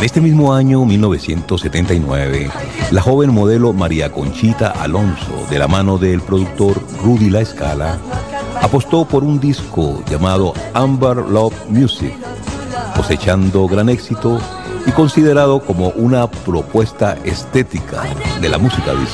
este mismo año, 1979, la joven modelo María Conchita Alonso, de la mano del productor Rudy La Scala, apostó por un disco llamado Amber Love Music, cosechando gran éxito y considerado como una propuesta estética de la música disco.